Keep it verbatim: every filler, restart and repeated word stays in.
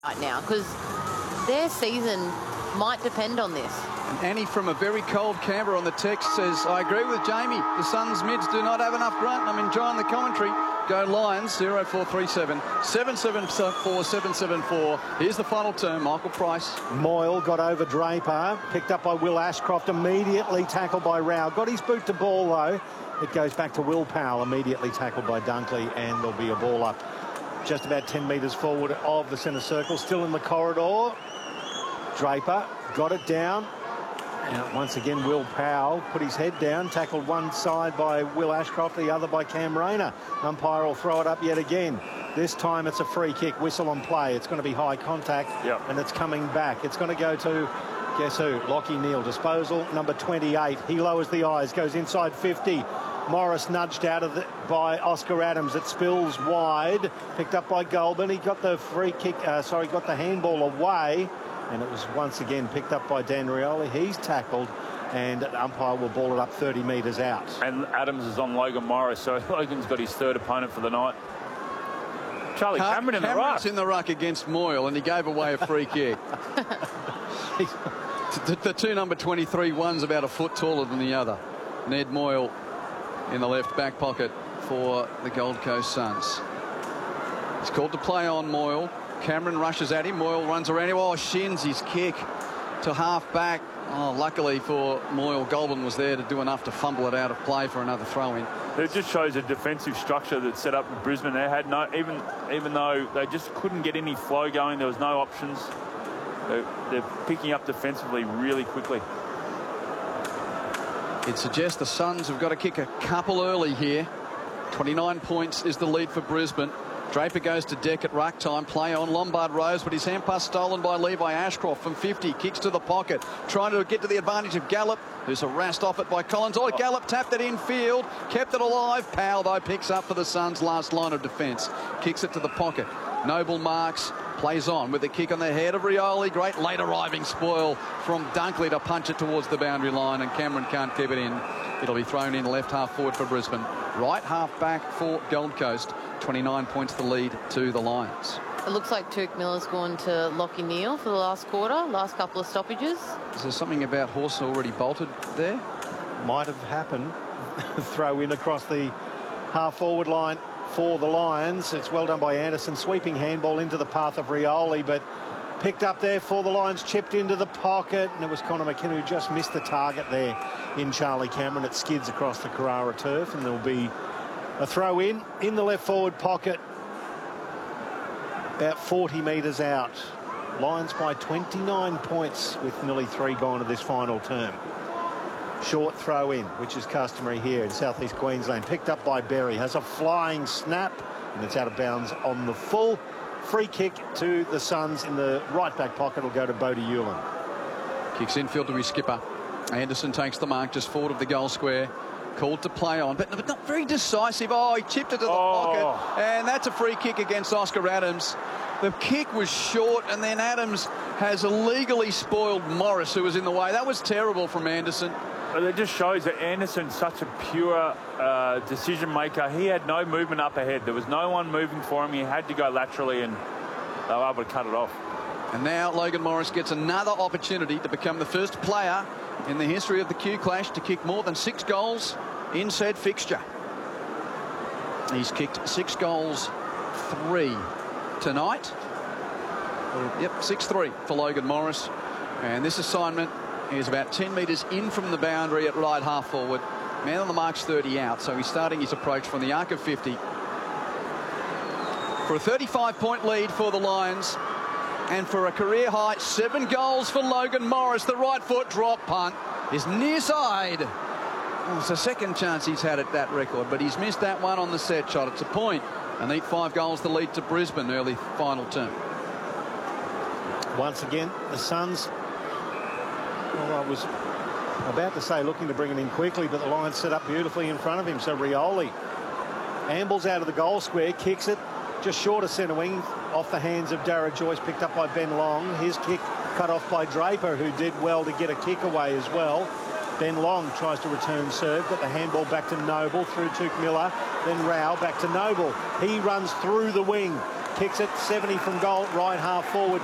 right now, because their season might depend on this. And Annie from a very cold Canberra on the text says, I agree with Jamie. The Suns mids do not have enough grunt. I'm enjoying the commentary. Go Lions, zero four three seven, seven seven four, seven seven four. Here's the final term, Michael Price. Moyle got over Draper, picked up by Will Ashcroft, immediately tackled by Rao. Got his boot to ball, though. It goes back to Will Powell, immediately tackled by Dunkley, and there'll be a ball up just about ten metres forward of the centre circle, still in the corridor. Draper got it down. And once again, Will Powell put his head down, tackled one side by Will Ashcroft, the other by Cam Rayner. Umpire will throw it up yet again. This time it's a free kick, whistle on play. It's going to be high contact, yep. and it's coming back. It's going to go to, guess who? Lachie Neale. Disposal number twenty-eight. He lowers the eyes, goes inside fifty. Morris nudged out of it by Oscar Adams. It spills wide, picked up by Goulburn. He got the free kick, uh, sorry, got the handball away. And it was once again picked up by Dan Rioli. He's tackled, and the umpire will ball it up thirty metres out. And Adams is on Logan Morris, so Logan's got his third opponent for the night. Charlie Car Cameron in Cameron's the ruck. in the ruck against Moyle, and he gave away a free kick. the, the two number twenty-three, one's about a foot taller than the other. Ned Moyle in the left back pocket for the Gold Coast Suns. He's called to play on Moyle. Cameron rushes at him. Moyle runs around him. Oh, shins his kick to half back. Oh, luckily for Moyle, Goulburn was there to do enough to fumble it out of play for another throw in. It just shows a defensive structure that's set up in Brisbane. They had no, even even though they just couldn't get any flow going, there was no options. They're, they're picking up defensively really quickly. It suggests the Suns have got to kick a couple early here. twenty-nine points is the lead for Brisbane. Draper goes to deck at ruck time. Play on Lombard Rose, but his hand pass stolen by Levi Ashcroft from fifty. Kicks to the pocket, trying to get to the advantage of Gallup, who's harassed off it by Collins. Oh, Gallup tapped it in field, kept it alive. Powell, though, picks up for the Suns' last line of defence. Kicks it to the pocket. Noble marks, plays on with a kick on the head of Rioli. Great late arriving spoil from Dunkley to punch it towards the boundary line, and Cameron can't keep it in. It'll be thrown in left half forward for Brisbane. Right half back for Gold Coast. twenty-nine points the lead to the Lions. It looks like Tuke Miller's gone to Lachie Neale for the last quarter, last couple of stoppages. Is there something about Horse already bolted there? Might have happened. Throw in across the half forward line for the Lions. It's well done by Anderson. Sweeping handball into the path of Rioli, but picked up there for the Lions, chipped into the pocket, and it was Connor McKenna who just missed the target there in Charlie Cameron. It skids across the Carrara turf, and there'll be a throw in in the left forward pocket, about forty metres out. Lions by twenty-nine points with nearly three gone to this final term. Short throw in, which is customary here in southeast Queensland. Picked up by Berry, has a flying snap, and it's out of bounds on the full. Free kick to the Suns in the right back pocket will go to Bodie Hewlin. Kicks infield to his skipper. Anderson takes the mark just forward of the goal square. Called to play on, but, but not very decisive. Oh, he chipped it to the oh. pocket, and that's a free kick against Oscar Adams. The kick was short, and then Adams has illegally spoiled Morris, who was in the way. That was terrible from Anderson. But it just shows that Anderson's such a pure uh, decision maker. He had no movement up ahead. There was no one moving for him. He had to go laterally, and they were able to cut it off. And now Logan Morris gets another opportunity to become the first player in the history of the Q Clash to kick more than six goals in said fixture. He's kicked six goals, three tonight. Yep, six three for Logan Morris. And this assignment is about ten metres in from the boundary at right half forward. Man on the mark's thirty out, so he's starting his approach from the arc of fifty. For a thirty-five point lead for the Lions. And for a career high, seven goals for Logan Morris. The right foot drop punt is near side. Well, it's the second chance he's had at that record, but he's missed that one on the set shot. It's a point. And eight five goals to lead to Brisbane early final term. Once again, the Suns, well, I was about to say looking to bring it in quickly, but the Lions set up beautifully in front of him. So Rioli ambles out of the goal square, kicks it just short of centre wing, off the hands of Darragh Joyce, picked up by Ben Long. His kick cut off by Draper, who did well to get a kick away as well. Ben Long tries to return serve, got the handball back to Noble, through Tuke Miller, then Rao back to Noble. He runs through the wing, Kicks it seventy from goal, right half forward.